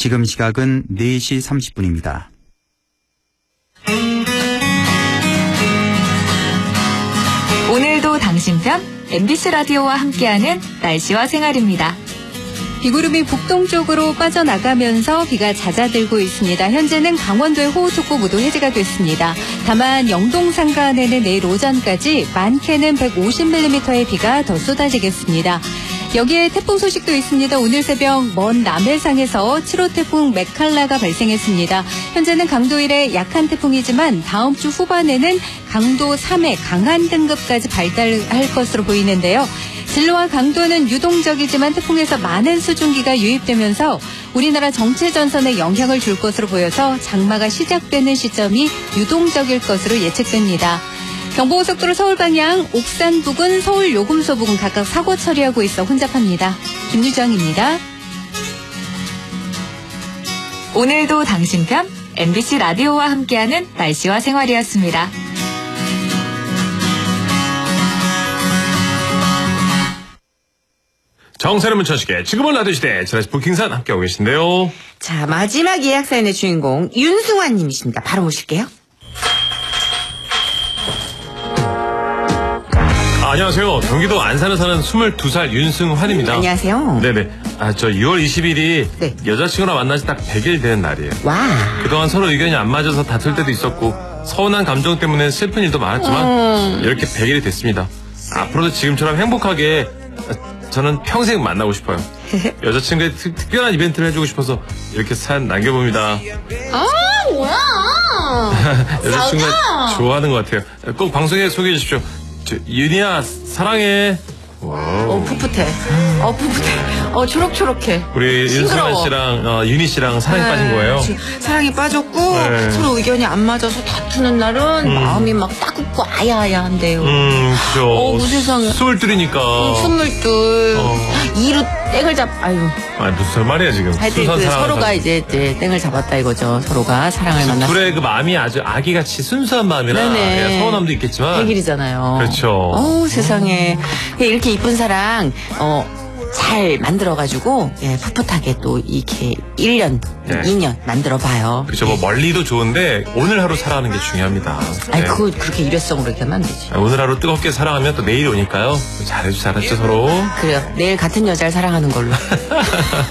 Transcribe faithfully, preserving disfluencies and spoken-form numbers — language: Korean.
지금 시각은 네 시 삼십 분입니다. 오늘도 당신 편 엠비씨 라디오와 함께하는 날씨와 생활입니다. 비구름이 북동쪽으로 빠져나가면서 비가 잦아들고 있습니다. 현재는 강원도의 호우특보 모두 해제가 됐습니다. 다만 영동 산간에는 내일 오전까지 많게는 백오십 밀리미터의 비가 더 쏟아지겠습니다. 여기에 태풍 소식도 있습니다. 오늘 새벽 먼 남해상에서 칠 호 태풍 메칼라가 발생했습니다. 현재는 강도 일의 약한 태풍이지만 다음 주 후반에는 강도 삼의 강한 등급까지 발달할 것으로 보이는데요. 진로와 강도는 유동적이지만 태풍에서 많은 수증기가 유입되면서 우리나라 정체 전선에 영향을 줄 것으로 보여서 장마가 시작되는 시점이 유동적일 것으로 예측됩니다. 경부고속도로 서울 방향 옥산 부근 서울 요금소 부근 각각 사고 처리하고 있어 혼잡합니다. 김유정입니다. 오늘도 당신 편 엠비씨 라디오와 함께하는 날씨와 생활이었습니다. 정세는 문천식의 지금은 라디오 시대 지라시 부킹산 함께하고 계신데요. 자, 마지막 예약 사연의 주인공 윤승환 님이십니다. 바로 모실게요. 아, 안녕하세요. 경기도 안산에 사는 스물두 살 윤승환입니다. 안녕하세요. 네네. 아, 저 유월 이십일이 네. 여자친구랑 만난 지 딱 백 일 된 날이에요. 와. 그동안 서로 의견이 안 맞아서 다툴 때도 있었고 서운한 감정 때문에 슬픈 일도 많았지만 음. 이렇게 백 일이 됐습니다. 앞으로도 지금처럼 행복하게 저는 평생 만나고 싶어요. 여자친구의 특, 특별한 이벤트를 해주고 싶어서 이렇게 사연 남겨봅니다. 아, 뭐야. 여자친구가 좋아하는 것 같아요. 꼭 방송에 소개해 주십시오. 저, 윤희야 사랑해. 와우. 어, 풋풋해. 어, 풋풋해. 어, 초록초록해. 우리 윤승환 씨랑 어, 윤희 씨랑 사랑에 네, 빠진 거예요. 사랑이 빠졌고 네. 서로 의견이 안 맞아서 다투는 날은 음. 마음이 막 따갑고 아야아야한데요. 음, 그죠. 어, 그 세상에. 스물둘이니까. 스물둘. 어. 이로 땡을 잡, 아유. 아니, 무슨 말이야, 지금. 하여튼 그 서로가 이제, 이제 땡을 잡았다 이거죠. 서로가 사랑을 만났어. 둘의 그 마음이 아주 아기같이 순수한 마음이라 네네. 예, 서운함도 있겠지만. 백 일이잖아요. 그렇죠. 어우, 세상에. 이렇게 이쁜 사랑, 어, 잘 만들어가지고, 예, 풋풋하게 또 이렇게 일 년, 네. 이 년 만들어봐요. 그렇죠. 뭐 멀리도 좋은데 오늘 하루 사랑하는 게 중요합니다. 아니, 네. 그거 그렇게 일회성으로 이렇게 하면 안 되지. 오늘 하루 뜨겁게 사랑하면 또 내일 오니까요. 잘해주, 잘했죠, 서로. 그래요. 내일 같은 여자를 사랑하는 걸로.